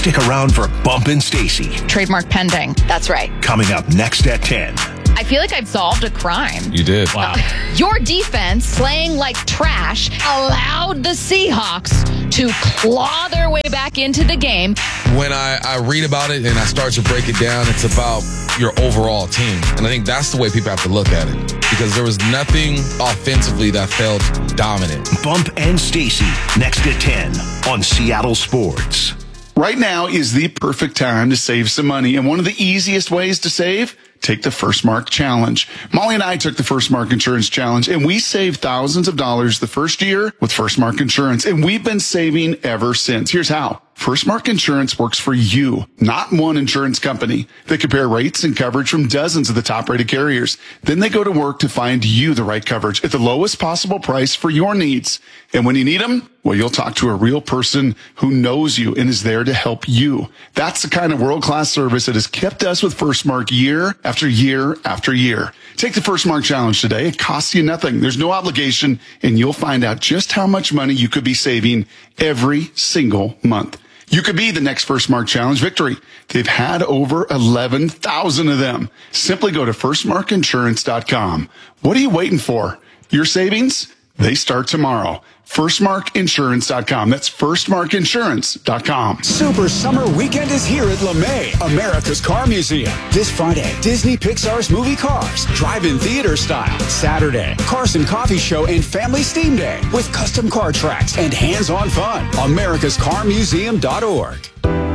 Stick around for Bump and Stacy. Trademark pending. That's right. Coming up next at 10. I feel like I've solved a crime. You did. Wow. Your defense, slaying like trash, allowed the Seahawks to claw their way back into the game. When I read about it and I start to break it down, it's about your overall team. And I think that's the way people have to look at it. Because there was nothing offensively that felt dominant. Bump and Stacy, next at 10 on Seattle Sports. Right now is the perfect time to save some money. And one of the easiest ways to save, take the First Mark Challenge. Molly and I took the First Mark Insurance Challenge, and we saved thousands of dollars the first year with First Mark Insurance. And we've been saving ever since. Here's how. First Mark Insurance works for you, not one insurance company. They compare rates and coverage from dozens of the top-rated carriers. Then they go to work to find you the right coverage at the lowest possible price for your needs. And when you need them, well, you'll talk to a real person who knows you and is there to help you. That's the kind of world-class service that has kept us with First Mark year after year after year. Take the First Mark Challenge today. It costs you nothing. There's no obligation, and you'll find out just how much money you could be saving every single month. You could be the next First Mark Challenge victory. They've had over 11,000 of them. Simply go to firstmarkinsurance.com. What are you waiting for? Your savings? They start tomorrow. firstmarkinsurance.com. That's firstmarkinsurance.com. Super Summer Weekend is here at LeMay, America's Car Museum. This Friday, Disney Pixar's movie Cars, drive-in theater style. Saturday, Carson Coffee Show and Family Steam Day with custom car tracks and hands-on fun. AmericasCarMuseum.org.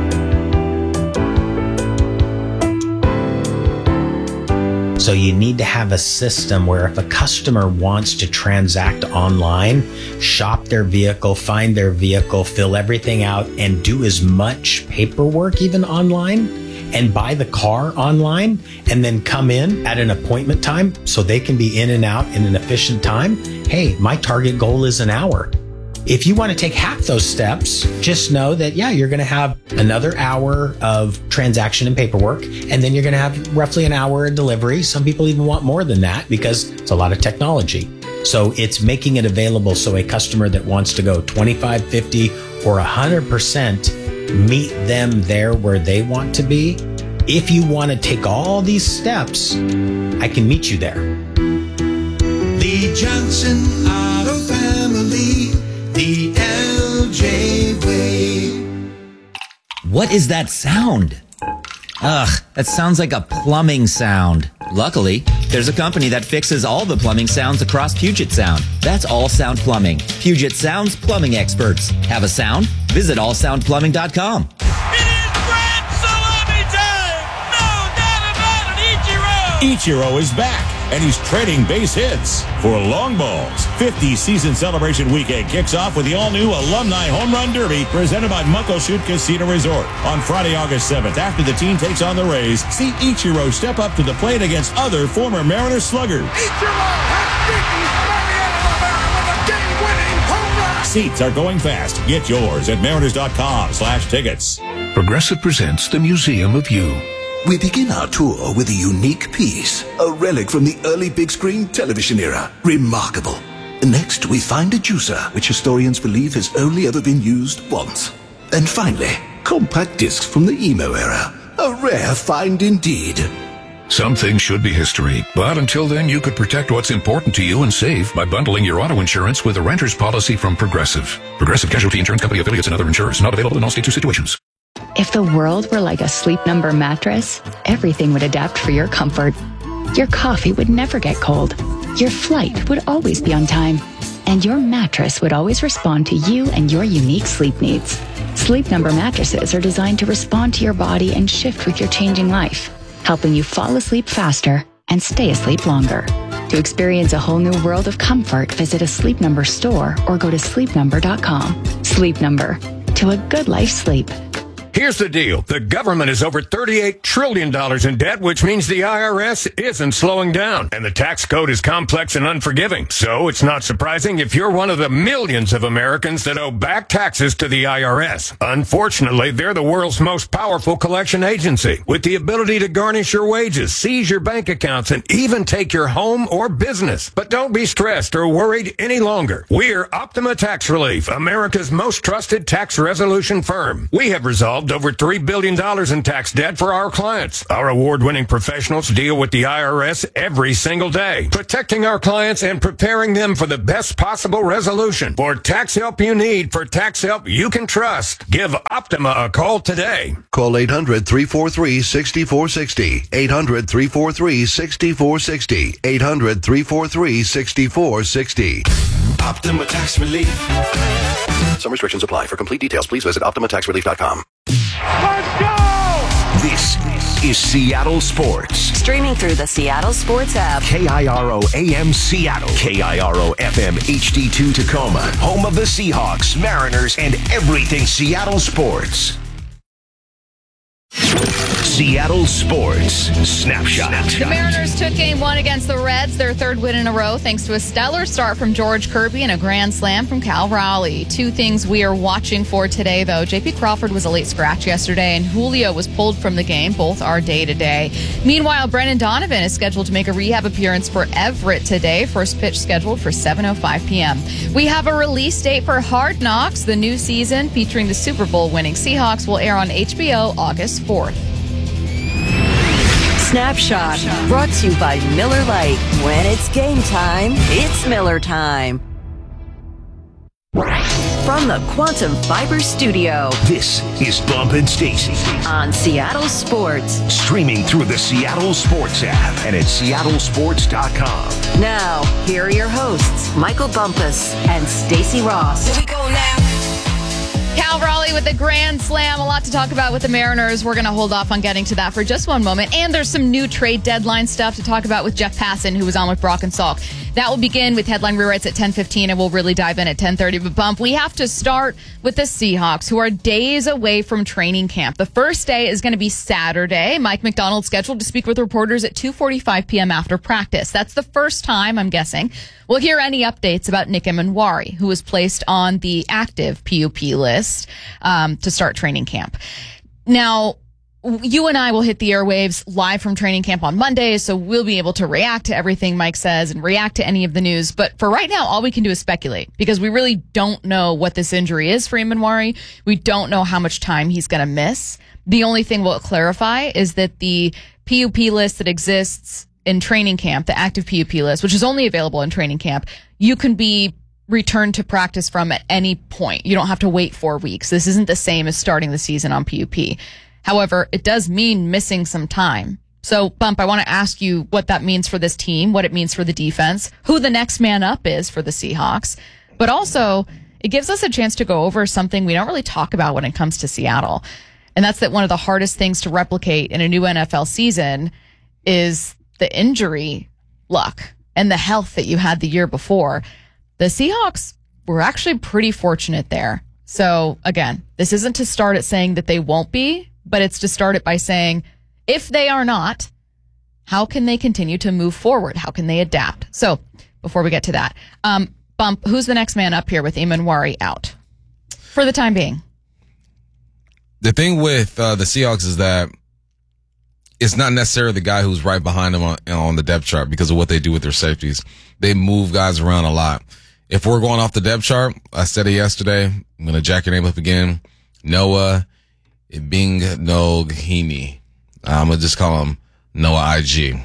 So you need to have a system where if a customer wants to transact online, shop their vehicle, find their vehicle, fill everything out, and do as much paperwork even online, and buy the car online, and then come in at an appointment time so they can be in and out in an efficient time. Hey, my target goal is an hour. If you want to take half those steps, just know that, you're going to have another hour of transaction and paperwork, and then you're going to have roughly an hour of delivery. Some people even want more than that because it's a lot of technology. So it's making it available so a customer that wants to go 25, 50, or 100% meet them there where they want to be. If you want to take all these steps, I can meet you there. Lee Johnson Auto Family. The LJ way. What is that sound? Ugh, that sounds like a plumbing sound. Luckily, there's a company that fixes all the plumbing sounds across Puget Sound. That's All Sound Plumbing. Puget Sound's plumbing experts. Have a sound? Visit allsoundplumbing.com. It is Grand Salami time! No doubt about it, Ichiro! Ichiro is back, and he's trading base hits for long balls. 50 season celebration weekend kicks off with the all-new Alumni Home Run Derby presented by Muckleshoot Casino Resort. On Friday, August 7th, after the team takes on the Rays, see Ichiro step up to the plate against other former Mariners sluggers. Ichiro has beaten Mariano Rivera with a game-winning home run! Seats are going fast. Get yours at mariners.com/tickets. Progressive presents the Museum of You. We begin our tour with a unique piece, a relic from the early big screen television era. Remarkable. Next, we find a juicer, which historians believe has only ever been used once. And finally, compact discs from the emo era. A rare find indeed. Some things should be history, but until then, you could protect what's important to you and save by bundling your auto insurance with a renter's policy from Progressive. Progressive Casualty Insurance Company affiliates and other insurers. Not available in all states or situations. If the world were like a Sleep Number mattress, everything would adapt for your comfort. Your coffee would never get cold. Your flight would always be on time. And your mattress would always respond to you and your unique sleep needs. Sleep Number mattresses are designed to respond to your body and shift with your changing life, helping you fall asleep faster and stay asleep longer. To experience a whole new world of comfort, visit a Sleep Number store or go to sleepnumber.com. Sleep Number. To a good night's sleep. Here's the deal. The government is over $38 trillion in debt, which means the IRS isn't slowing down. And the tax code is complex and unforgiving. So it's not surprising if you're one of the millions of Americans that owe back taxes to the IRS. Unfortunately, they're the world's most powerful collection agency, with the ability to garnish your wages, seize your bank accounts, and even take your home or business. But don't be stressed or worried any longer. We're Optima Tax Relief, America's most trusted tax resolution firm. We have resolved solved over $3 billion in tax debt for our clients. Our award-winning professionals deal with the IRS every single day, protecting our clients and preparing them for the best possible resolution. For tax help you need, for tax help you can trust, give Optima a call today. Call 800-343-6460. 800-343-6460. 800-343-6460. Optima Tax Relief. Some restrictions apply. For complete details, please visit OptimaTaxRelief.com. Let's go! This is Seattle Sports. Streaming through the Seattle Sports app. KIRO AM Seattle. KIRO FM HD2 Tacoma. Home of the Seahawks, Mariners, and everything Seattle sports. Seattle Sports Snapshot. The Mariners took Game 1 against the Reds, their third win in a row, thanks to a stellar start from George Kirby and a grand slam from Cal Raleigh. Two things we are watching for today, though. J.P. Crawford was a late scratch yesterday, and Julio was pulled from the game. Both are day-to-day. Meanwhile, Brendan Donovan is scheduled to make a rehab appearance for Everett today. First pitch scheduled for 7:05 p.m. We have a release date for Hard Knocks. The new season featuring the Super Bowl winning Seahawks will air on HBO August 4th. Snapshot, brought to you by Miller Lite. When it's game time, it's Miller time. From the Quantum Fiber Studio, this is Bump and Stacy on Seattle Sports. Streaming through the Seattle Sports app and at seattlesports.com. Now, here are your hosts, Michael Bumpus and Stacy Ross. Here we go now. Cal Raleigh with the grand slam. A lot to talk about with the Mariners. We're going to hold off on getting to that for just one moment. And there's some new trade deadline stuff to talk about with Jeff Passan, who was on with Brock and Salk. That will begin with headline rewrites at 10:15, and we'll really dive in at 10:30. But Bump, we have to start with the Seahawks, who are days away from training camp. The first day is going to be Saturday. Mike McDonald scheduled to speak with reporters at 2:45 p.m. after practice. That's the first time, I'm guessing, we'll hear any updates about Nick Emanwari, who was placed on the active PUP list to start training camp. Now, you and I will hit the airwaves live from training camp on Monday, so we'll be able to react to everything Mike says and react to any of the news. But for right now, all we can do is speculate because we really don't know what this injury is for Emanwari. We don't know how much time he's going to miss. The only thing we'll clarify is that the PUP list that exists in training camp, the active PUP list, which is only available in training camp, you can be returned to practice from at any point. You don't have to wait 4 weeks. This isn't the same as starting the season on PUP. However, it does mean missing some time. So, Bump, I want to ask you what that means for this team, what it means for the defense, who the next man up is for the Seahawks. But also, it gives us a chance to go over something we don't really talk about when it comes to Seattle. And that's that one of the hardest things to replicate in a new NFL season is the injury luck and the health that you had the year before. The Seahawks were actually pretty fortunate there. So, again, this isn't to start it saying that they won't be, but it's to start it by saying, if they are not, how can they continue to move forward? How can they adapt? So, before we get to that, Bump, who's the next man up here with Emanwari out for the time being? The thing with the Seahawks is that it's not necessarily the guy who's right behind them on the depth chart because of what they do with their safeties. They move guys around a lot. If we're going off the depth chart, I said it yesterday, I'm going to jack your name up again, Noah Ibingnogini. I'm going to just call him Noah IG.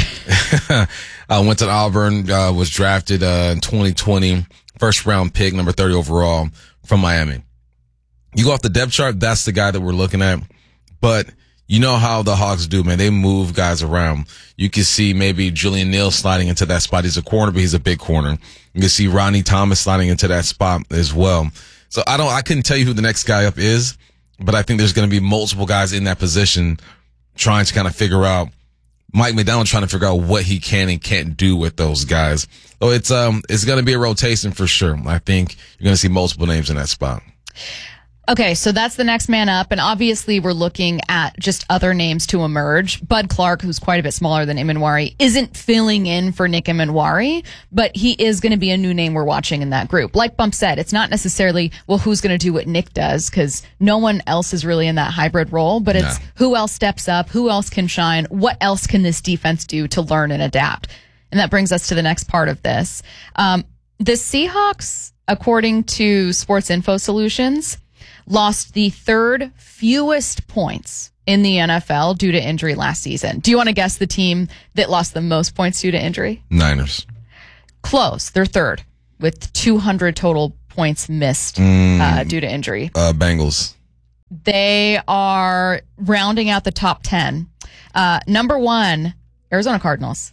Went to Auburn, was drafted in 2020, first round pick, number 30 overall from Miami. You go off the depth chart, that's the guy that we're looking at. But you know how the Hawks do, man. They move guys around. You can see maybe Julian Neal sliding into that spot. He's a corner, but he's a big corner. You can see Ronnie Thomas sliding into that spot as well. So I couldn't tell you who the next guy up is, but I think there's going to be multiple guys in that position trying to kind of figure out, Mike McDonald trying to figure out what he can and can't do with those guys. So it's going to be a rotation for sure. I think you're going to see multiple names in that spot. Okay, so that's the next man up, and obviously we're looking at just other names to emerge. Bud Clark, who's quite a bit smaller than Emanwari, isn't filling in for Nick Emanwari, but he is going to be a new name we're watching in that group. Like Bump said, it's not necessarily, well, who's going to do what Nick does, because no one else is really in that hybrid role, but it's who else steps up, who else can shine, what else can this defense do to learn and adapt. And that brings us to the next part of this. The Seahawks, according to Sports Info Solutions, lost the third fewest points in the NFL due to injury last season. Do you want to guess the team that lost the most points due to injury? Niners. Close. They're third with 200 total points missed due to injury. Bengals. They are rounding out the top 10. Number 1, Arizona Cardinals.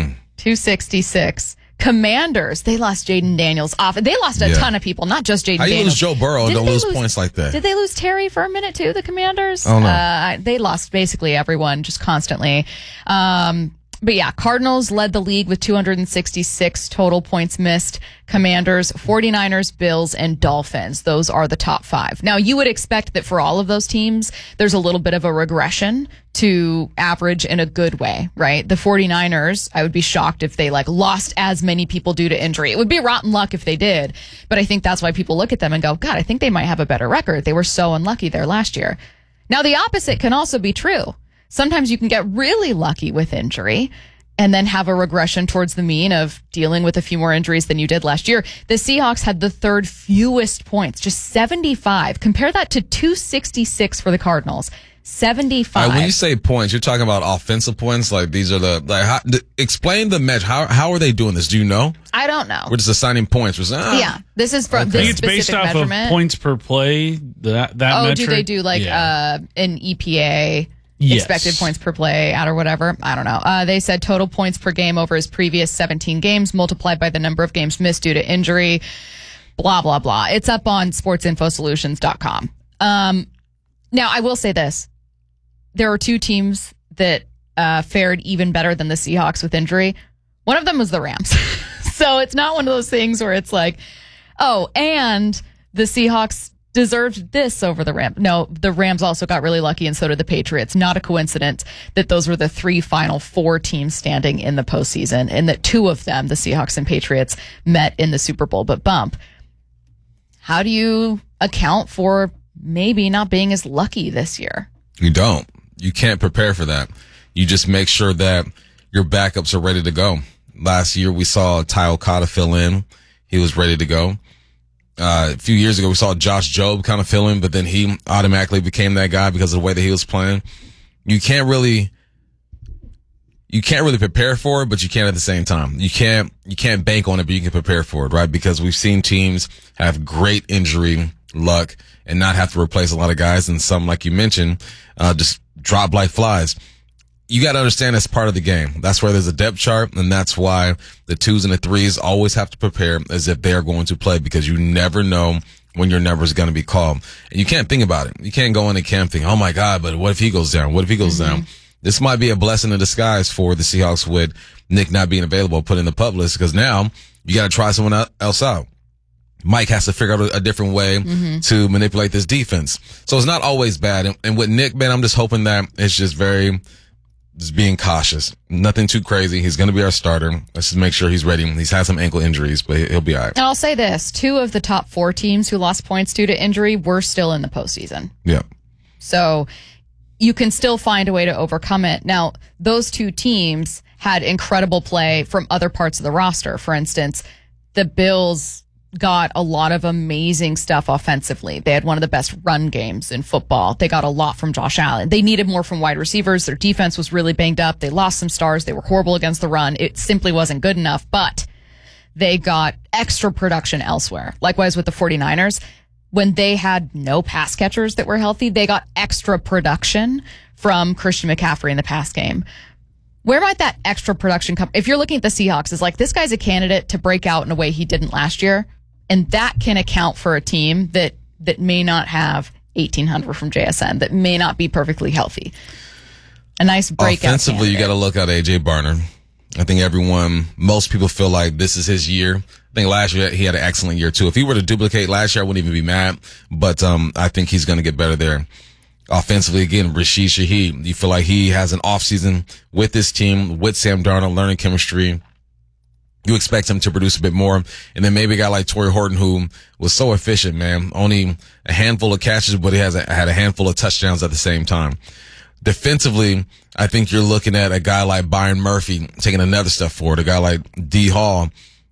266. Commanders, they lost Jaden Daniels off. They lost a ton of people, not just Jaden Daniels. How you lose Joe Burrow and don't lose points like that? Did they lose Terry for a minute too, the Commanders? Oh, no. They lost basically everyone just constantly. But yeah, Cardinals led the league with 266 total points missed. Commanders, 49ers, Bills, and Dolphins. Those are the top 5. Now, you would expect that for all of those teams, there's a little bit of a regression to average in a good way, right? The 49ers, I would be shocked if they lost as many people due to injury. It would be rotten luck if they did. But I think that's why people look at them and go, God, I think they might have a better record. They were so unlucky there last year. Now, the opposite can also be true. Sometimes you can get really lucky with injury and then have a regression towards the mean of dealing with a few more injuries than you did last year. The Seahawks had the third fewest points, just 75. Compare that to 266 for the Cardinals. 75. When you say points, you're talking about offensive points. These are explain the match. How are they doing this? Do you know? I don't know. We're just assigning points. Yeah, this is from I think this it's specific based off measurement. of points per play. That metric? Do they do an EPA? Yes. Expected points per play out or whatever. I don't know. They said total points per game over his previous 17 games multiplied by the number of games missed due to injury. Blah, blah, blah. It's up on sportsinfosolutions.com. Now, I will say this. There are 2 teams that fared even better than the Seahawks with injury. One of them was the Rams. So it's not one of those things where it's like, oh, and the Seahawks deserved this over the Rams. No, the Rams also got really lucky, and so did the Patriots. Not a coincidence that those were the 3 final 4 teams standing in the postseason, and that 2 of them, the Seahawks and Patriots, met in the Super Bowl. But Bump, how do you account for maybe not being as lucky this year? You don't. You can't prepare for that. You just make sure that your backups are ready to go. Last year, we saw Ty Okada fill in. He was ready to go. A few years ago, we saw Josh Jobe kind of fill in, but then he automatically became that guy because of the way that he was playing. You can't really prepare for it, but you can at the same time. You can't bank on it, but you can prepare for it, right? Because we've seen teams have great injury luck and not have to replace a lot of guys, and some, like you mentioned, just drop like flies. You got to understand that's part of the game. That's where there's a depth chart, and that's why the 2s and the 3s always have to prepare as if they are going to play, because you never know when your number is going to be called. And you can't think about it. You can't go in and camp think, oh my God, but what if he goes down? What if he goes down? This might be a blessing in disguise for the Seahawks with Nick not being available, put in the pup list, because now you got to try someone else out. Mike has to figure out a different way to manipulate this defense. So it's not always bad. And with Nick, man, I'm just hoping that it's just being cautious. Nothing too crazy. He's going to be our starter. Let's just make sure he's ready. He's had some ankle injuries, but he'll be all right. And I'll say this. 2 of the top 4 teams who lost points due to injury were still in the postseason. Yeah. So you can still find a way to overcome it. Now, those 2 teams had incredible play from other parts of the roster. For instance, the Bills got a lot of amazing stuff offensively. They had one of the best run games in football. They got a lot from Josh Allen. They needed more from wide receivers. Their defense was really banged up. They lost some stars. They were horrible against the run. It simply wasn't good enough, but they got extra production elsewhere. Likewise with the 49ers, when they had no pass catchers that were healthy, they got extra production from Christian McCaffrey in the pass game. Where might that extra production come? If you're looking at the Seahawks, it's like, this guy's a candidate to break out in a way he didn't last year. And that can account for a team that may not have 1,800 from JSN, that may not be perfectly healthy. A nice breakout. Offensively, you got to look at A.J. Barner. I think most people feel like this is his year. I think last year he had an excellent year too. If he were to duplicate last year, I wouldn't even be mad. But I think he's going to get better there. Offensively, again, Rashid Shaheed. You feel like he has an offseason with this team, with Sam Darnold, learning chemistry. You expect him to produce a bit more. And then maybe a guy like Torrey Horton, who was so efficient, man. Only a handful of catches, but he had a handful of touchdowns at the same time. Defensively, I think you're looking at a guy like Byron Murphy taking another step forward. A guy like D. Hall,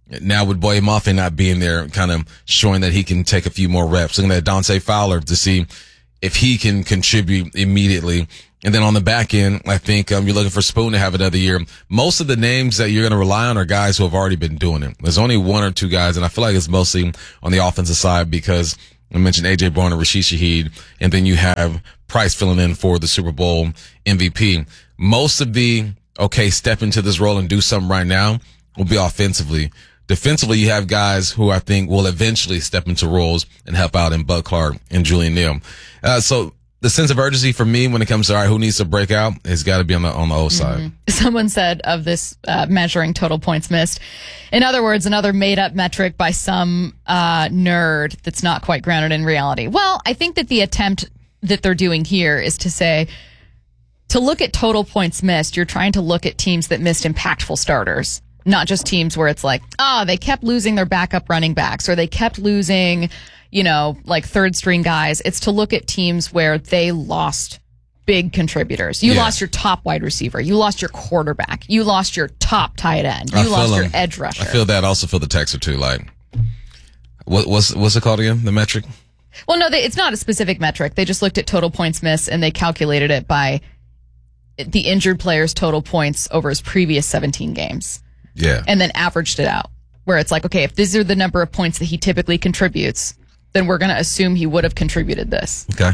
Now with Boye Mafe not being there, kind of showing that he can take a few more reps. Looking at Dante Fowler to see if he can contribute immediately. And then on the back end, I think you're looking for Spoon to have another year. Most of the names that you're going to rely on are guys who have already been doing it. There's only one or two guys, and I feel like it's mostly on the offensive side because I mentioned A.J. Brown and Rashid Shaheed, and then you have Price filling in for the Super Bowl MVP. Most of the, step into this role and do something right now will be offensively. Defensively, you have guys who I think will eventually step into roles and help out in Bud Clark and Julian Neal. So the sense of urgency for me when it comes to, all right, who needs to break out has got to be on the O side. Someone said of this measuring total points missed, in other words, another made-up metric by some nerd that's not quite grounded in reality. Well, I think that the attempt that they're doing here is to say, to look at total points missed, you're trying to look at teams that missed impactful starters, not just teams where it's like, they kept losing their backup running backs or they kept losing, like third string guys. It's to look at teams where they lost big contributors. You lost your top wide receiver. You lost your quarterback. You lost your top tight end. You lost your edge rusher. I feel that. I also feel the texter too. Like, what's it called again? The metric? Well, no, it's not a specific metric. They just looked at total points missed and they calculated it by the injured player's total points over his previous 17 games. Yeah. And then averaged it out. Where it's like, okay, if these are the number of points that he typically contributes, then we're going to assume he would have contributed this. Okay.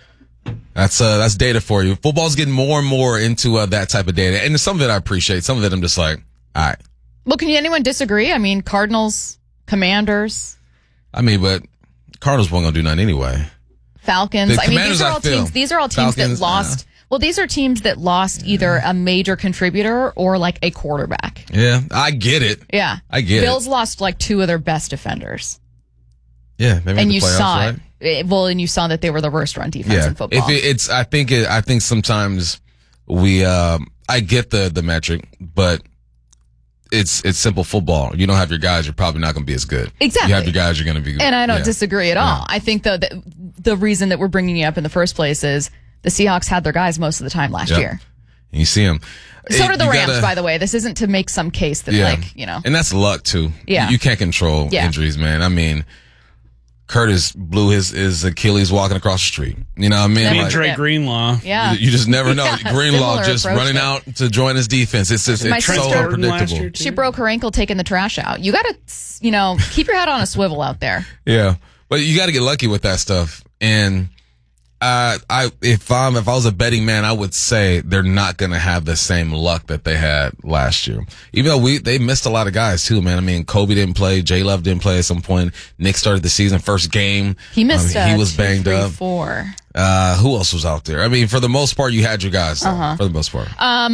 That's data for you. Football's getting more and more into that type of data. And some of it I appreciate. Some of it I'm just like, all right. Well, can anyone disagree? I mean, Cardinals, Commanders. But Cardinals weren't going to do nothing anyway. Falcons. These are all teams. These are all teams Falcons, that lost. Well, these are teams that lost either a major contributor or like a quarterback. Yeah, I get it. Yeah. I get Bills lost like two of their best defenders. Yeah, they made and the you playoffs, saw right? it. Well, and you saw that they were the worst run defense in football. I think sometimes I get the metric, but it's simple football. You don't have your guys, you're probably not going to be as good. Exactly. You have your guys, you're going to be good. And I don't disagree at all. I think though that the reason that we're bringing you up in the first place is the Seahawks had their guys most of the time last year. And you see them. So did the Rams, by the way. This isn't to make some case that And that's luck too. Yeah. You can't control injuries, man. I mean, Curtis blew his Achilles walking across the street. You know what I mean? Dre Greenlaw. Yeah. You just never know. Greenlaw just running approach out to join his defense. It's so unpredictable. She broke her ankle taking the trash out. You got to, keep your head on a swivel out there. Yeah. But you got to get lucky with that stuff. And if I was a betting man, I would say they're not going to have the same luck that they had last year. Even though they missed a lot of guys too, man. I mean, Kobe didn't play. J Love didn't play at some point. Nick started the season first game. He missed. He was banged 2, 3, up. 4. Who else was out there? I mean, for the most part, you had your guys. For the most part.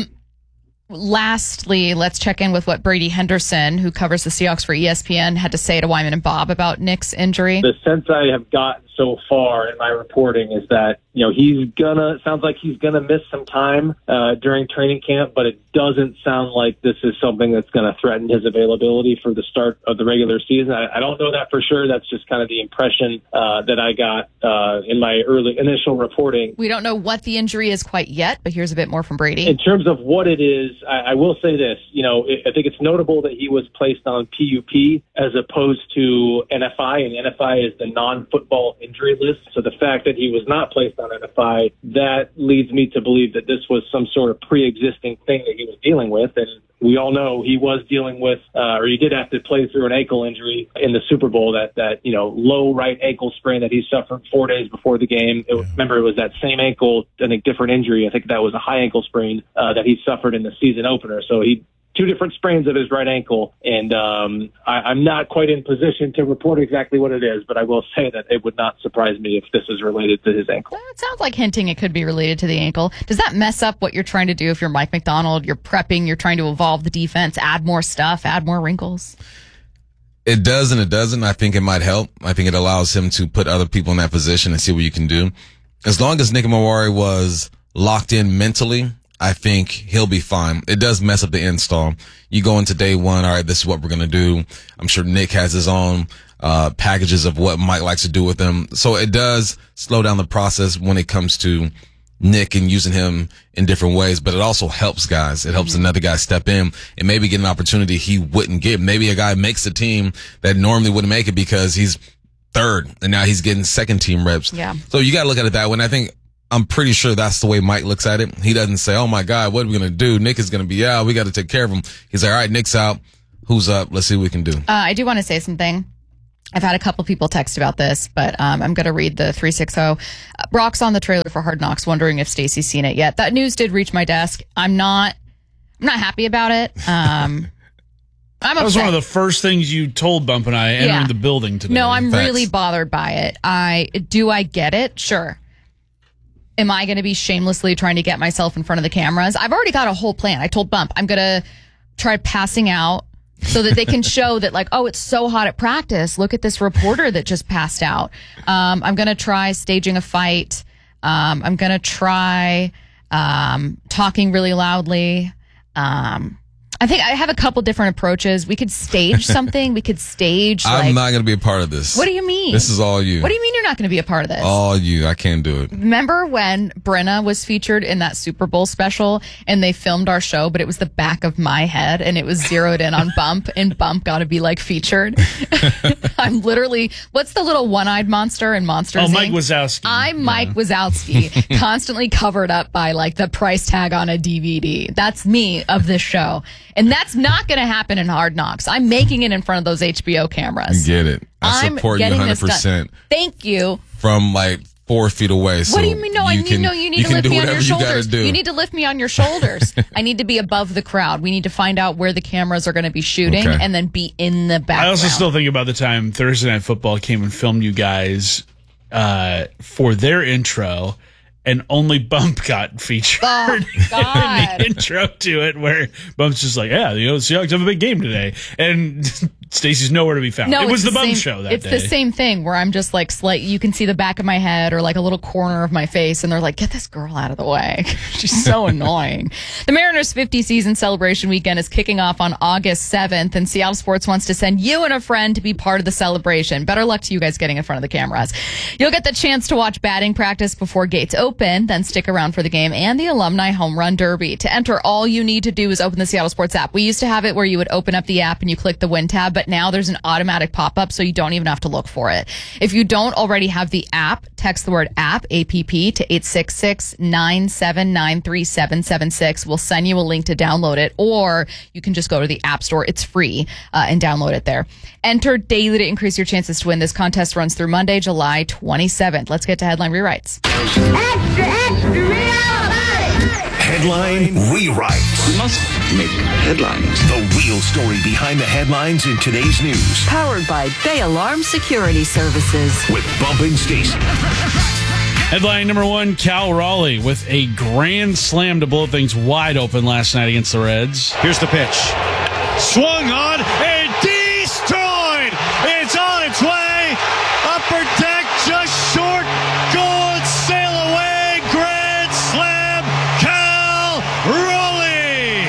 Lastly, let's check in with what Brady Henderson, who covers the Seahawks for ESPN, had to say to Wyman and Bob about Nick's injury. The sense I have gotten so far in my reporting is that, sounds like he's gonna miss some time during training camp, but it doesn't sound like this is something that's going to threaten his availability for the start of the regular season. I don't know that for sure. That's just kind of the impression that I got in my initial reporting. We don't know what the injury is quite yet, but here's a bit more from Brady. In terms of what it is, I will say this. I think it's notable that he was placed on PUP as opposed to NFI, and NFI is the non-football injury list. So the fact that he was not placed on NFI, that leads me to believe that this was some sort of pre-existing thing that he was dealing with. And we all know he was dealing with, or he did have to play through an ankle injury in the Super Bowl, that low right ankle sprain that he suffered 4 days before the game. Remember, it was that same ankle, I think different injury. I think that was a high ankle sprain that he suffered in the season opener. So he 2 different sprains of his right ankle, and I'm not quite in position to report exactly what it is, but I will say that it would not surprise me if this is related to his ankle. It sounds like hinting it could be related to the ankle. Does that mess up what you're trying to do if you're Mike McDonald, you're prepping, you're trying to evolve the defense, add more stuff, add more wrinkles? It does and it doesn't. I think it might help. I think it allows him to put other people in that position and see what you can do. As long as Nick Mawari was locked in mentally, I think he'll be fine. It does mess up the install. You go into day one, all right, this is what we're going to do. I'm sure Nick has his own packages of what Mike likes to do with them. So it does slow down the process when it comes to Nick and using him in different ways, but it also helps guys. It helps another guy step in and maybe get an opportunity he wouldn't get. Maybe a guy makes a team that normally wouldn't make it because he's third and now he's getting second team reps. Yeah. So you got to look at it that way. And I'm pretty sure that's the way Mike looks at it. He doesn't say, oh my God, what are we going to do? Nick is going to be out. We got to take care of him. He's like, all right, Nick's out. Who's up? Let's see what we can do. I do want to say something. I've had a couple people text about this, but I'm going to read the 360. Brock's on the trailer for Hard Knocks, wondering if Stacey's seen it yet. That news did reach my desk. I'm not happy about it. I'm that was one of the first things you told Bump and I entering the building today. No, I'm really bothered by it. I get it? Sure. Am I going to be shamelessly trying to get myself in front of the cameras? I've already got a whole plan. I told Bump I'm going to try passing out so that they can show that, like, oh, it's so hot at practice. Look at this reporter that just passed out. I'm going to try staging a fight. I'm going to try talking really loudly. I think I have a couple different approaches. We could stage something. We could stage. I'm not going to be a part of this. What do you mean? This is all you. What do you mean you're not going to be a part of this? All you. I can't do it. Remember when Brenna was featured in that Super Bowl special and they filmed our show, but it was the back of my head and it was zeroed in on Bump and Bump got to be like featured? I'm literally, what's the little one-eyed monster in Monsters Inc? Mike Wazowski. I'm Mike Wazowski, constantly covered up by like the price tag on a DVD. That's me of this show. And that's not going to happen in Hard Knocks. I'm making it in front of those HBO cameras. Get it. I support you 100%. Thank you. From like 4 feet away. What do you mean? No, you need to lift me on your shoulders. You need to lift me on your shoulders. I need to be above the crowd. We need to find out where the cameras are going to be shooting and then be in the background. I also still think about the time Thursday Night Football came and filmed you guys for their intro. And only Bump got featured in the intro to it, where Bump's just like, yeah, the Seahawks have a big game today. And Stacey's nowhere to be found. No, it was the Bump show that day. It's the same thing where I'm just like, you can see the back of my head or like a little corner of my face, and they're like, get this girl out of the way. She's so annoying. The Mariners' 50 season celebration weekend is kicking off on August 7th, and Seattle Sports wants to send you and a friend to be part of the celebration. Better luck to you guys getting in front of the cameras. You'll get the chance to watch batting practice before gates open, then stick around for the game and the Alumni Home Run Derby. To enter, all you need to do is open the Seattle Sports app. We used to have it where you would open up the app and you click the win tab, but now there's an automatic pop-up, so you don't even have to look for it. If you don't already have the app, text the word app, APP, to 866-979-3776. We'll send you a link to download it, or you can just go to the App Store. It's free, and download it there. Enter daily to increase your chances to win. This contest runs through Monday, July 27th. Let's get to headline rewrites. Headline rewrites. We must make headlines. The real story behind the headlines in today's news. Powered by Bay Alarm Security Services. With Bump and Stacey. Headline number 1, Cal Raleigh with a grand slam to blow things wide open last night against the Reds. Here's the pitch. Swung on and destroyed. It's on its way. Upper deck just short. Going sail away. Grand slam. Cal Raleigh.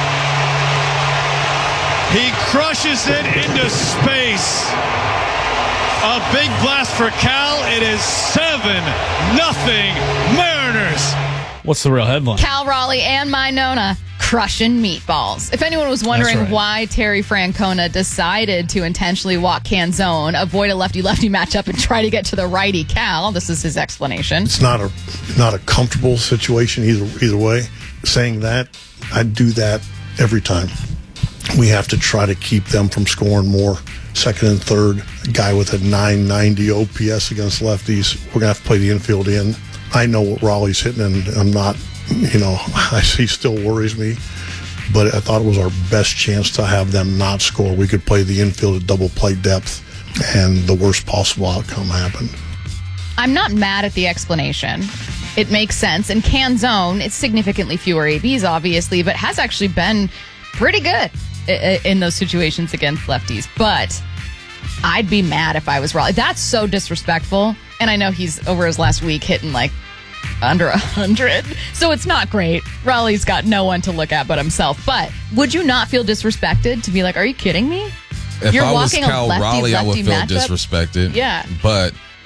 He crushes it into space. A big blast for Cal. It is 7-0 Mariners. What's the real headline? Cal Raleigh and my Nona crushing meatballs. If anyone was wondering why Terry Francona decided to intentionally walk Canzone, avoid a lefty-lefty matchup, and try to get to the righty Cal, this is his explanation. It's not a comfortable situation either way. Saying that, I do that every time. We have to try to keep them from scoring more. Second and third, a guy with a 990 OPS against lefties. We're going to have to play the infield in. I know what Raleigh's hitting, and I'm not, he still worries me. But I thought it was our best chance to have them not score. We could play the infield at double play depth, and the worst possible outcome happened. I'm not mad at the explanation. It makes sense. And Canzone, it's significantly fewer ABs, obviously, but has actually been pretty good in those situations against lefties. But I'd be mad if I was Raleigh. That's so disrespectful. And I know he's over his last week hitting like under 100. So it's not great. Raleigh's got no one to look at but himself. But would you not feel disrespected to be like, are you kidding me? If I was Cal Raleigh, I would feel disrespected. Yeah. But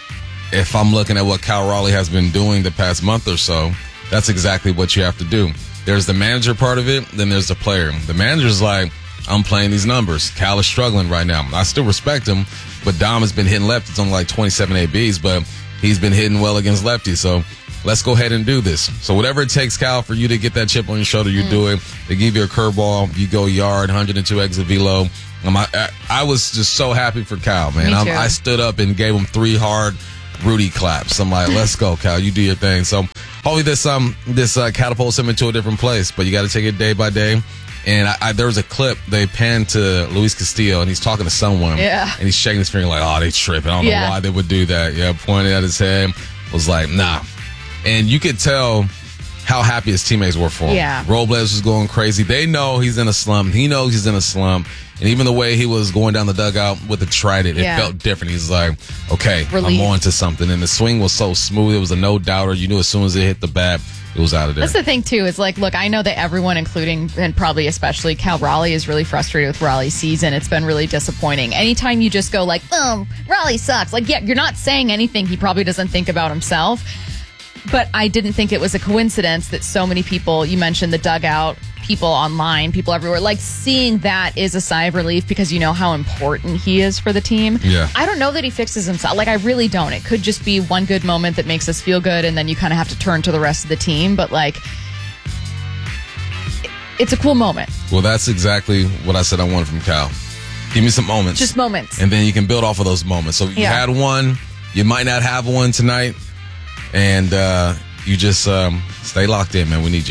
if I'm looking at what Cal Raleigh has been doing the past month or so, that's exactly what you have to do. There's the manager part of it, then there's the player. The manager's like, I'm playing these numbers. Cal is struggling right now. I still respect him, but Dom has been hitting lefties. It's only like 27 ABs, but he's been hitting well against lefties. So let's go ahead and do this. So whatever it takes, Cal, for you to get that chip on your shoulder, you do it. They give you a curveball, you go yard, 102 exit velo. I was just so happy for Cal, man. I stood up and gave him 3 hard Rudy claps. I'm like, let's go, Cal. You do your thing. So hopefully this catapults him into a different place, but you got to take it day by day. And there was a clip, they panned to Luis Castillo, and he's talking to someone. Yeah. And he's shaking his finger like, oh, they tripping. I don't know why they would do that. Yeah, pointed at his head. Was like, nah. And you could tell how happy his teammates were for him. Yeah. Robles was going crazy. They know he's in a slump. He knows he's in a slump. And even the way he was going down the dugout with the trident, it felt different. He's like, okay, I'm on to something. And the swing was so smooth. It was a no-doubter. You knew as soon as it hit the bat, it was out of there. That's the thing, too, is like, look, I know that everyone, including and probably especially Cal Raleigh, is really frustrated with Raleigh's season. It's been really disappointing. Anytime you just go like, oh, Raleigh sucks. Like, yeah, you're not saying anything he probably doesn't think about himself. But I didn't think it was a coincidence that so many people, you mentioned the dugout, people online, people everywhere, like seeing that is a sigh of relief because you know how important he is for the team. Yeah. I don't know that he fixes himself. Like, I really don't. It could just be one good moment that makes us feel good, and then you kind of have to turn to the rest of the team. But, like, it's a cool moment. Well, that's exactly what I said I wanted from Cal. Give me some moments. Just moments. And then you can build off of those moments. So you had one. You might not have one tonight. And you just stay locked in, man. We need you.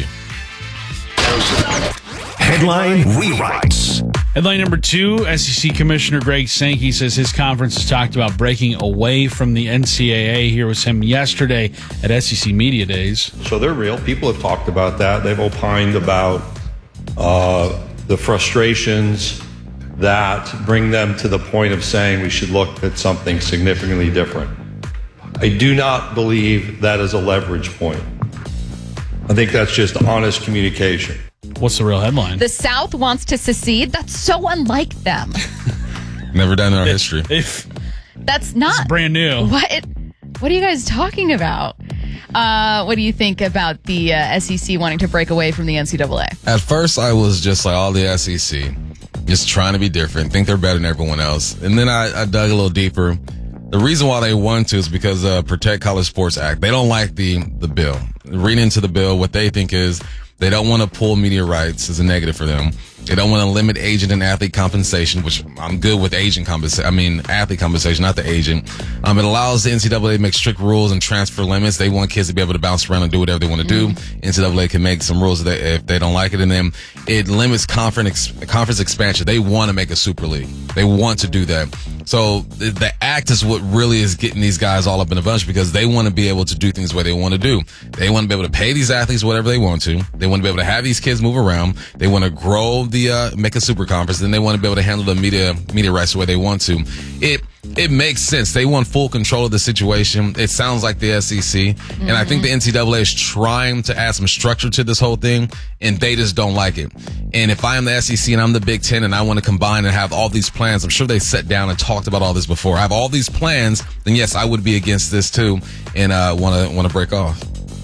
Headline rewrites. Headline number 2, SEC Commissioner Greg Sankey says his conference has talked about breaking away from the NCAA. Here was him yesterday at SEC Media Days. So they're real. People have talked about that. They've opined about the frustrations that bring them to the point of saying we should look at something significantly different. I do not believe that is a leverage point. I think that's just honest communication. What's the real headline? The South wants to secede? That's so unlike them. Never done in our history. That's not. It's brand new. What are you guys talking about? What do you think about the SEC wanting to break away from the NCAA? At first, I was just like, all the SEC, just trying to be different, think they're better than everyone else. And then I dug a little deeper. The reason why they want to is because Protect College Sports Act. They don't like the bill. Reading into the bill, what they think is they don't want to pull media rights as a negative for them. They don't want to limit agent and athlete compensation, which I'm good with athlete compensation, not the agent. It allows the NCAA to make strict rules and transfer limits. They want kids to be able to bounce around and do whatever they want to do. NCAA can make some rules if they don't like it. And then it limits conference expansion. They want to make a super league. They want to do that. So the act is what really is getting these guys all up in a bunch because they want to be able to do things the way they want to do. They want to be able to pay these athletes whatever they want to. They want to be able to have these kids move around. They want to grow make a super conference. Then they want to be able to handle the media rights the way they want to. It makes sense. They want full control of the situation. It sounds like the SEC. And I think the NCAA is trying to add some structure to this whole thing, and they just don't like it. And if I am the SEC and I'm the Big Ten and I want to combine and have all these plans, I'm sure they sat down and talked about all this before. I have all these plans, then yes, I would be against this too and want to break off.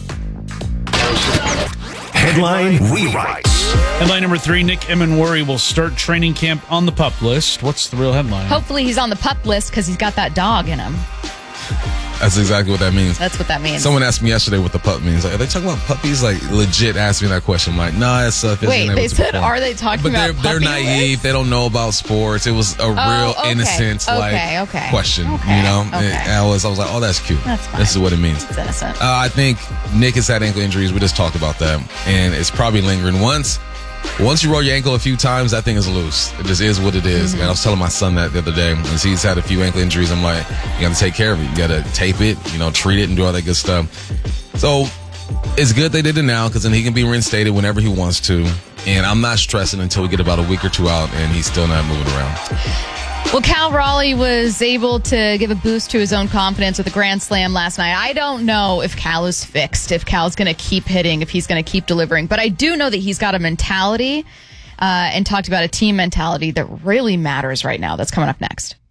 Headline rewrites. Headline number 3, Nick Emenwari will start training camp on the PUP list. What's the real headline? Hopefully he's on the PUP list because he's got that dog in him. That's exactly what that means. That's what that means. Someone asked me yesterday what the pup means. Like, are they talking about puppies? Like, legit asked me that question. I'm like, nah, it's Wait, they said, are they talking about they're naive. List? They don't know about sports. It was a real innocent question. Okay, you know? Okay. I was like, oh, that's cute. That's fine. This is what it means. It's innocent. I think Nick has had ankle injuries. We just talked about that. And it's probably lingering. Once you roll your ankle a few times, that thing is loose. It just is what it is. Man, I was telling my son that the other day. And he's had a few ankle injuries. I'm like, you got to take care of it. You got to tape it, treat it and do all that good stuff. So it's good they did it now because then he can be reinstated whenever he wants to. And I'm not stressing until we get about a week or two out and he's still not moving around. Well, Cal Raleigh was able to give a boost to his own confidence with a grand slam last night. I don't know if Cal is fixed, if Cal's going to keep hitting, if he's going to keep delivering. But I do know that he's got a mentality and talked about a team mentality that really matters right now. That's coming up next.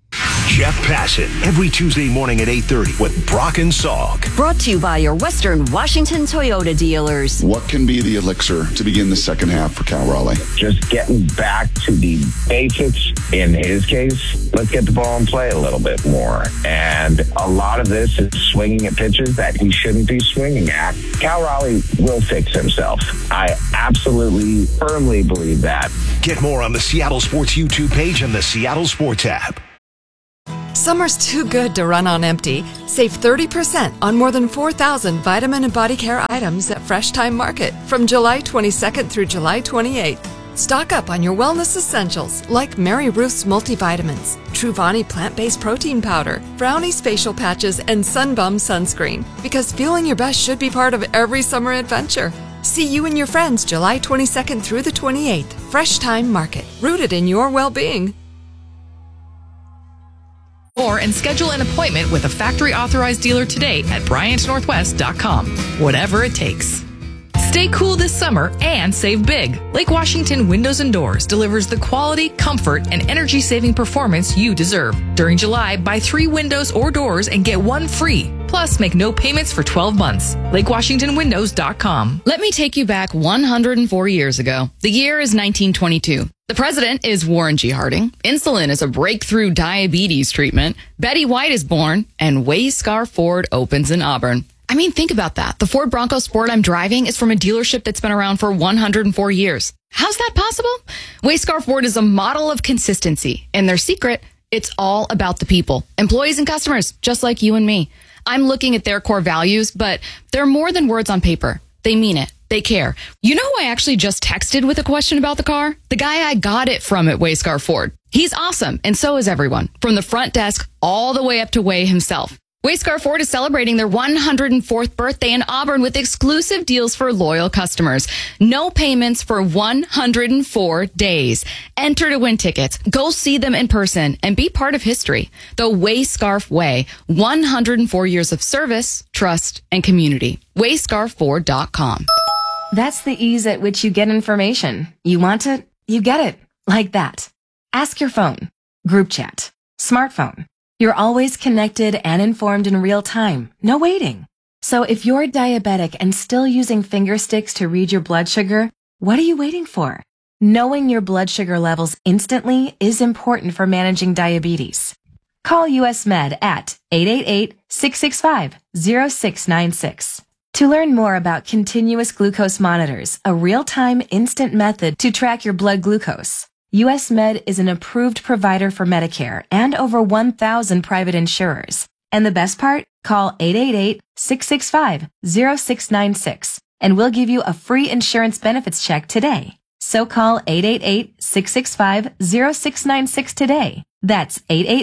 Jeff Passan, every Tuesday morning at 8:30 with Brock and Salk. Brought to you by your Western Washington Toyota dealers. What can be the elixir to begin the second half for Cal Raleigh? Just getting back to the basics. In his case, let's get the ball and play a little bit more. And a lot of this is swinging at pitches that he shouldn't be swinging at. Cal Raleigh will fix himself. I absolutely, firmly believe that. Get more on the Seattle Sports YouTube page and the Seattle Sports app. Summer's too good to run on empty. Save 30% on more than 4,000 vitamin and body care items at Fresh Time Market from July 22nd through July 28th. Stock up on your wellness essentials like Mary Ruth's multivitamins, Truvani plant-based protein powder, Brownie's facial patches, and Sunbum sunscreen. Because feeling your best should be part of every summer adventure. See you and your friends July 22nd through the 28th. Fresh Time Market, rooted in your well-being. And schedule an appointment with a factory authorized dealer today at BryantNorthwest.com. Whatever it takes. Stay cool this summer and save big. Lake Washington Windows and Doors delivers the quality, comfort, and energy-saving performance you deserve. During July, buy 3 windows or doors and get 1 free. Plus, make no payments for 12 months. LakeWashingtonWindows.com. Let me take you back 104 years ago. The year is 1922. The president is Warren G. Harding. Insulin is a breakthrough diabetes treatment. Betty White is born, and Wayscar Ford opens in Auburn. I mean, think about that. The Ford Bronco Sport I'm driving is from a dealership that's been around for 104 years. How's that possible? Wayscar Ford is a model of consistency, and their secret, it's all about the people. Employees and customers, just like you and me. I'm looking at their core values, but they're more than words on paper. They mean it. They care. You know who I actually just texted with a question about the car? The guy I got it from at Wayscar Ford. He's awesome, and so is everyone, from the front desk all the way up to Way himself. Wayscar Ford is celebrating their 104th birthday in Auburn with exclusive deals for loyal customers. No payments for 104 days. Enter to win tickets. Go see them in person and be part of history. The Wayscarf Way. 104 years of service, trust, and community. Wayscarford.com. That's the ease at which you get information. You want it, you get it. Like that. Ask your phone. Group chat. Smartphone. You're always connected and informed in real time. No waiting. So if you're diabetic and still using finger sticks to read your blood sugar, what are you waiting for? Knowing your blood sugar levels instantly is important for managing diabetes. Call US Med at 888-665-0696. To learn more about continuous glucose monitors, a real-time instant method to track your blood glucose, US Med is an approved provider for Medicare and over 1,000 private insurers. And the best part? Call 888-665-0696 and we'll give you a free insurance benefits check today. So call 888-665-0696 today. That's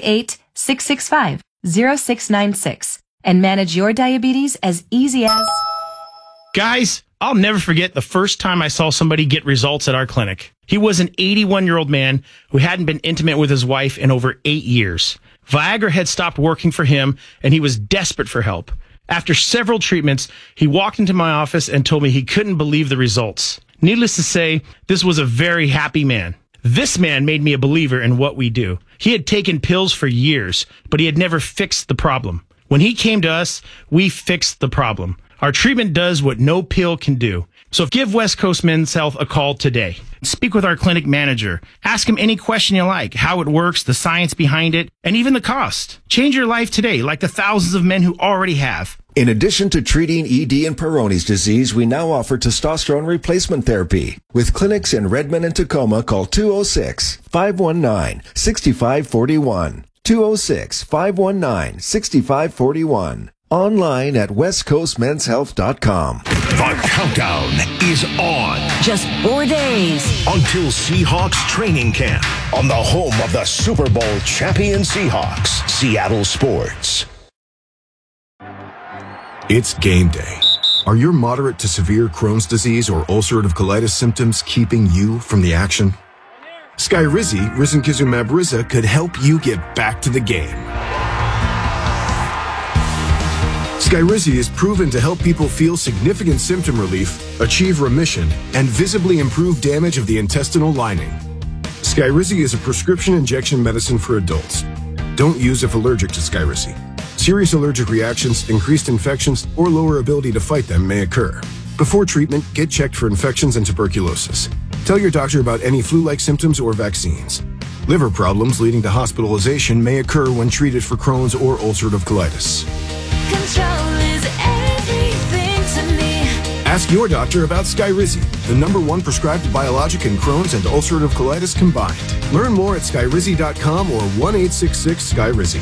888-665-0696 and manage your diabetes as easy as... Guys, I'll never forget the first time I saw somebody get results at our clinic. He was an 81-year-old man who hadn't been intimate with his wife in over 8 years. Viagra had stopped working for him, and he was desperate for help. After several treatments, he walked into my office and told me he couldn't believe the results. Needless to say, this was a very happy man. This man made me a believer in what we do. He had taken pills for years, but he had never fixed the problem. When he came to us, we fixed the problem. Our treatment does what no pill can do. So give West Coast Men's Health a call today. Speak with our clinic manager. Ask him any question you like, how it works, the science behind it, and even the cost. Change your life today, like the thousands of men who already have. In addition to treating ED and Peyronie's disease, we now offer testosterone replacement therapy. With clinics in Redmond and Tacoma, call 206-519-6541. 206-519-6541. Online at westcoastmenshealth.com. The countdown is on. Just 4 days until Seahawks training camp on the home of the Super Bowl champion Seahawks, Seattle Sports. It's game day. Are your moderate to severe Crohn's disease or ulcerative colitis symptoms keeping you from the action? Skyrizi, risankizumab Riza, could help you get back to the game. Skyrizi is proven to help people feel significant symptom relief, achieve remission, and visibly improve damage of the intestinal lining. Skyrizi is a prescription injection medicine for adults. Don't use if allergic to Skyrizi. Serious allergic reactions, increased infections, or lower ability to fight them may occur. Before treatment, get checked for infections and tuberculosis. Tell your doctor about any flu-like symptoms or vaccines. Liver problems leading to hospitalization may occur when treated for Crohn's or ulcerative colitis. Control is everything to me. Ask your doctor about Skyrizi, the #1 prescribed biologic in Crohn's and ulcerative colitis combined. Learn more at skyrizi.com or 1-866-SKYRIZI.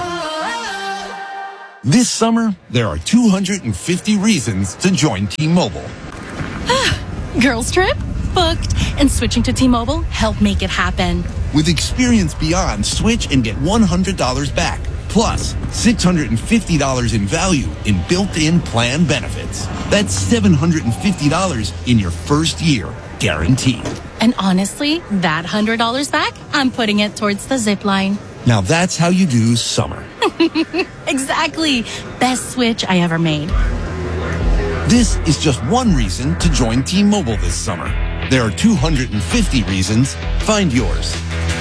This summer, there are 250 reasons to join T-Mobile. Girls trip? Booked. And switching to T-Mobile helped make it happen. With Experience Beyond, switch and get $100 back. Plus, $650 in value in built-in plan benefits. That's $750 in your first year, guaranteed. And honestly, that $100 back, I'm putting it towards the zip line. Now that's how you do summer. Exactly. Best switch I ever made. This is just one reason to join T-Mobile this summer. There are 250 reasons. Find yours.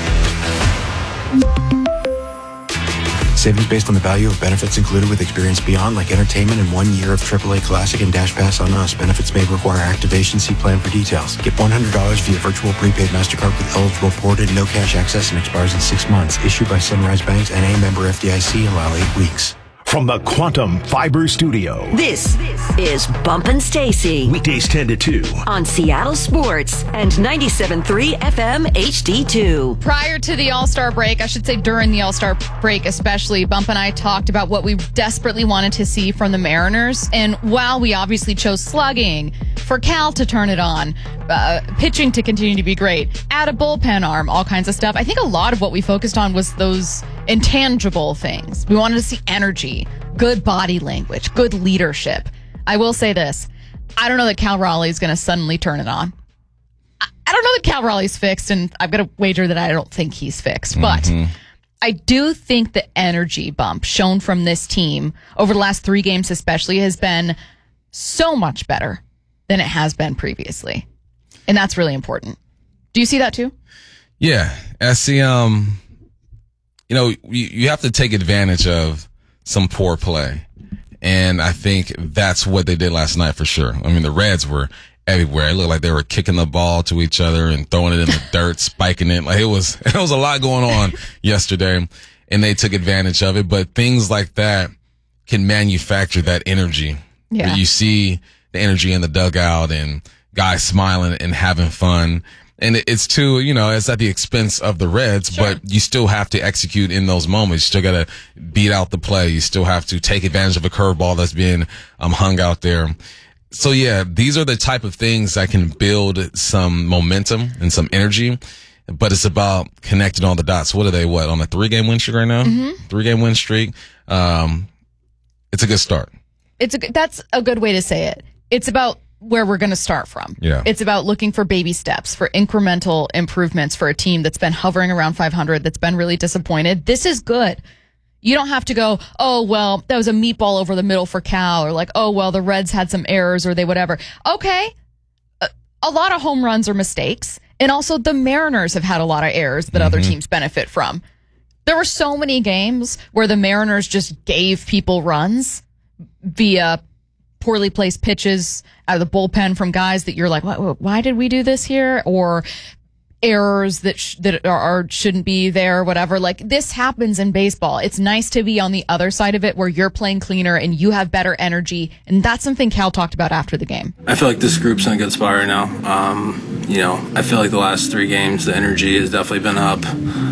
Savings based on the value of benefits included with Experience Beyond, like entertainment and 1 year of AAA Classic and Dash Pass on Us. Benefits may require activation. See plan for details. Get $100 via virtual prepaid MasterCard with eligible ported, no cash access, and expires in 6 months. Issued by Sunrise Banks, N.A. member FDIC. Allow 8 weeks. From the Quantum Fiber Studio. This is Bumpin' Stacy. Weekdays 10 to 2. On Seattle Sports and 97.3 FM HD2. Prior to the All-Star break, I should say during the All-Star break especially, Bump and I talked about what we desperately wanted to see from the Mariners. And while we obviously chose slugging for Cal to turn it on, pitching to continue to be great, add a bullpen arm, all kinds of stuff, I think a lot of what we focused on was those intangible things. We wanted to see energy, good body language, good leadership. I will say this. I don't know that Cal Raleigh is going to suddenly turn it on. I don't know that Cal Raleigh's fixed, and I've got to wager that I don't think he's fixed. But I do think the energy bump shown from this team over the last 3 games especially has been so much better than it has been previously. And that's really important. Do you see that too? Yeah. I see, you have to take advantage of some poor play. And I think that's what they did last night for sure. I mean, the Reds were everywhere. It looked like they were kicking the ball to each other and throwing it in the dirt, spiking it. Like it was a lot going on yesterday, and they took advantage of it. But things like that can manufacture that energy. Yeah. You see the energy in the dugout and guys smiling and having fun. And it's it's at the expense of the Reds, sure, but you still have to execute in those moments. You still got to beat out the play. You still have to take advantage of a curveball that's being hung out there. So yeah, these are the type of things that can build some momentum and some energy, but it's about connecting all the dots. What are they? On a 3-game win streak right now? 3-game win streak. It's a good start. That's a good way to say it. It's about where we're going to start from. Yeah. It's about looking for baby steps, for incremental improvements for a team that's been hovering around 500, that's been really disappointed. This is good. You don't have to go, oh, well, that was a meatball over the middle for Cal, or like, oh, well, the Reds had some errors or they whatever. Okay. A lot of home runs are mistakes. And also the Mariners have had a lot of errors that other teams benefit from. There were so many games where the Mariners just gave people runs via poorly placed pitches out of the bullpen from guys that you're like, why did we do this here? Or errors that shouldn't be there, or whatever. Like, this happens in baseball. It's nice to be on the other side of it where you're playing cleaner and you have better energy. And that's something Cal talked about after the game. I feel like this group's in a good spot right now. I feel like the last 3 games, the energy has definitely been up.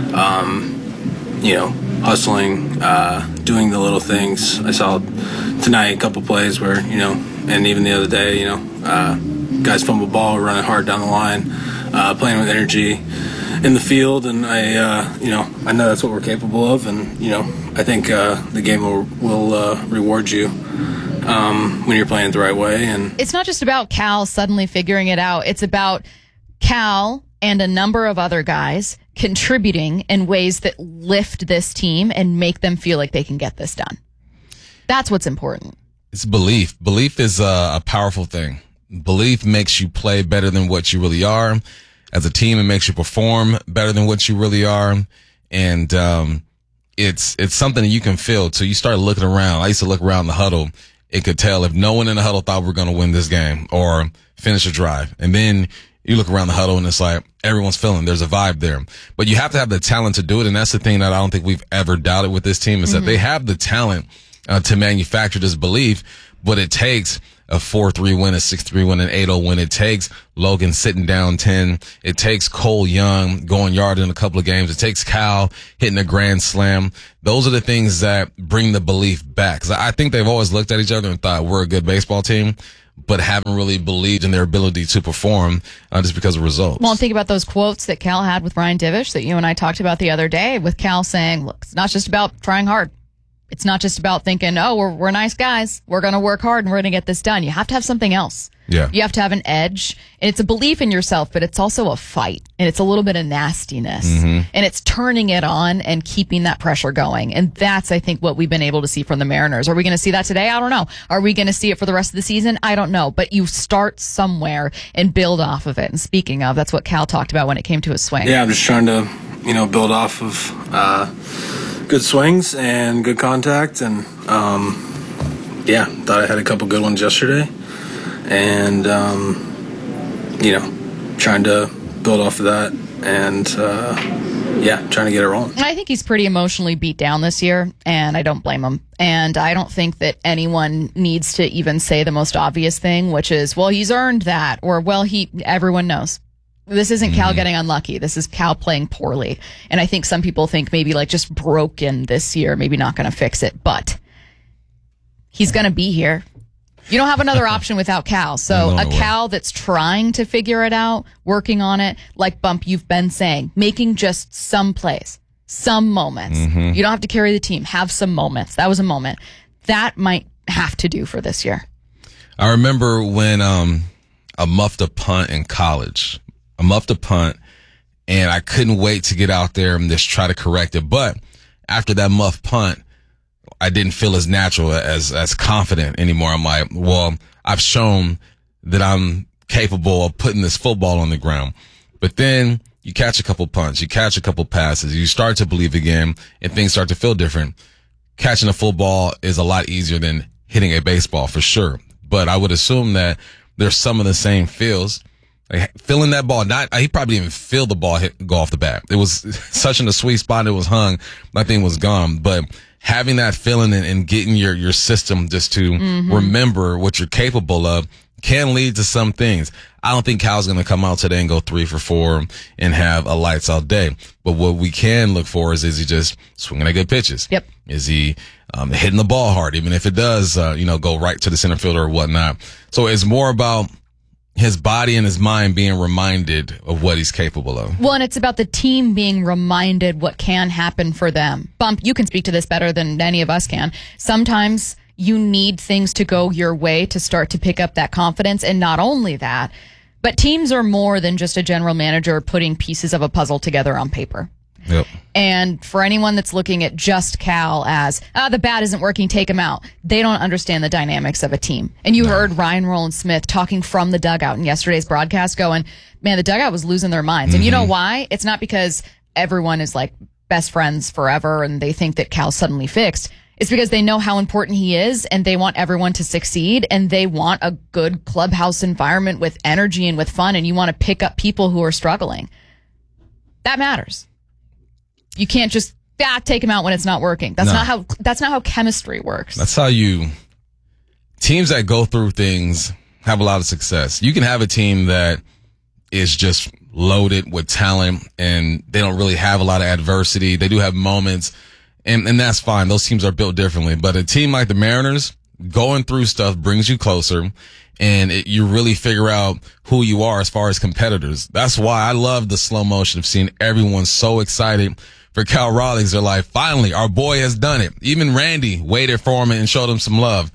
Hustling, doing the little things. I saw tonight a couple plays where, and even the other day, guys fumble ball, running hard down the line, playing with energy in the field, and I know that's what we're capable of, and I think the game will reward you when you're playing it the right way. And it's not just about Cal suddenly figuring it out. It's about Cal and a number of other guys contributing in ways that lift this team and make them feel like they can get this done. That's what's important. It's belief. Belief is a powerful thing. Belief makes you play better than what you really are. As a team, it makes you perform better than what you really are. And it's something that you can feel. So you start looking around. I used to look around the huddle. It could tell if no one in the huddle thought we were going to win this game or finish a drive. And then you look around the huddle and it's like everyone's feeling there's a vibe there. But you have to have the talent to do it. And that's the thing that I don't think we've ever doubted with this team is that they have the talent to manufacture this belief, but it takes a 4-3 win, a 6-3 win, an 8-0 win. It takes Logan sitting down 10. It takes Cole Young going yard in a couple of games. It takes Cal hitting a grand slam. Those are the things that bring the belief back. 'Cause I think they've always looked at each other and thought we're a good baseball team, but haven't really believed in their ability to perform just because of results. Well, think about those quotes that Cal had with Ryan Divish that you and I talked about the other day, with Cal saying, look, it's not just about trying hard. It's not just about thinking, oh, we're nice guys. We're going to work hard and we're going to get this done. You have to have something else. Yeah. You have to have an edge. And it's a belief in yourself, but it's also a fight. And it's a little bit of nastiness. And it's turning it on and keeping that pressure going. And that's, I think, what we've been able to see from the Mariners. Are we going to see that today? I don't know. Are we going to see it for the rest of the season? I don't know. But you start somewhere and build off of it. And speaking of, that's what Cal talked about when it came to his swing. Yeah, I'm just trying to, build off of good swings and good contact, and thought I had a couple good ones yesterday, and trying to build off of that, and trying to get it rolling. I think he's pretty emotionally beat down this year, and I don't blame him. And I don't think that anyone needs to even say the most obvious thing, which is, well, he's earned that, or everyone knows. This isn't Cal getting unlucky. This is Cal playing poorly. And I think some people think maybe like just broken this year, maybe not going to fix it, but he's going to be here. You don't have another option without Cal. So a Cal that's trying to figure it out, working on it, like Bump, you've been saying, making just some plays, some moments. You don't have to carry the team. Have some moments. That was a moment. That might have to do for this year. I remember when I muffed a punt in college. I muffed a punt, and I couldn't wait to get out there and just try to correct it. But after that muff punt, I didn't feel as natural, as confident anymore. I'm like, well, I've shown that I'm capable of putting this football on the ground. But then you catch a couple punts, you catch a couple passes, you start to believe again, and things start to feel different. Catching a football is a lot easier than hitting a baseball, for sure. But I would assume that there's some of the same feels. Like feeling that ball, he probably didn't even feel the ball go off the bat. It was such in a sweet spot. It was hung. That thing was gone. But having that feeling and getting your system just to remember what you're capable of can lead to some things. I don't think Cal's going to come out today and go 3 for 4 and have a lights out day. But what we can look for is he just swinging at good pitches? Yep. Is he hitting the ball hard, even if it does, go right to the center fielder or whatnot? So it's more about his body and his mind being reminded of what he's capable of. Well, and it's about the team being reminded what can happen for them. Bump, you can speak to this better than any of us can. Sometimes you need things to go your way to start to pick up that confidence. And not only that, but teams are more than just a general manager putting pieces of a puzzle together on paper. Yep. And for anyone that's looking at just Cal as, the bat isn't working, take him out, they don't understand the dynamics of a team. And you heard Ryan Rowland-Smith talking from the dugout in yesterday's broadcast going, man, the dugout was losing their minds. And you know why? It's not because everyone is like best friends forever and they think that Cal's suddenly fixed. It's because they know how important he is and they want everyone to succeed and they want a good clubhouse environment with energy and with fun, and you want to pick up people who are struggling. That matters. You can't just take him out when it's not working. That's not how chemistry works. That's how teams that go through things have a lot of success. You can have a team that is just loaded with talent and they don't really have a lot of adversity. They do have moments and that's fine. Those teams are built differently. But a team like the Mariners, going through stuff brings you closer and you really figure out who you are as far as competitors. That's why I love the slow motion of seeing everyone so excited for Cal Raleigh. They're like, finally, our boy has done it. Even Randy waited for him and showed him some love.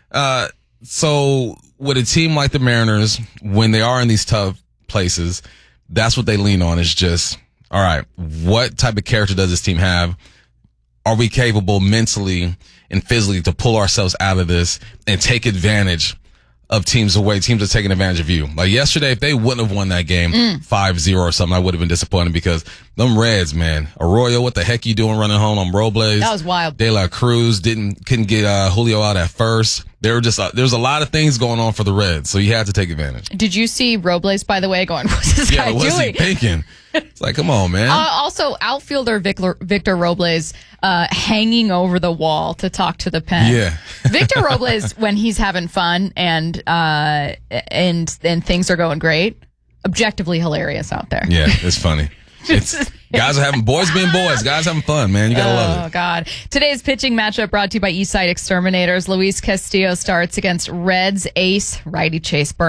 So with a team like the Mariners, when they are in these tough places, that's what they lean on is just, all right, what type of character does this team have? Are we capable mentally and physically to pull ourselves out of this and take advantage of teams away. Teams are taking advantage of you. Like yesterday, if they wouldn't have won that game 5-0 or something, I would have been disappointed because them Reds, man. Arroyo, what the heck you doing running home on Robles? That was wild. De La Cruz couldn't get Julio out at first. There was a lot of things going on for the Reds, so you had to take advantage. Did you see Robles, by the way, going, what's this guy what's doing? he thinking? It's like, come on, man. Also, outfielder Victor Robles hanging over the wall to talk to the pen. Yeah. Victor Robles, when he's having fun and things are going great, objectively hilarious out there. Yeah, it's funny. Guys are having boys being boys. Guys having fun, man. You gotta love it. Oh God! Today's pitching matchup brought to you by Eastside Exterminators. Luis Castillo starts against Reds ace righty Chase Burns.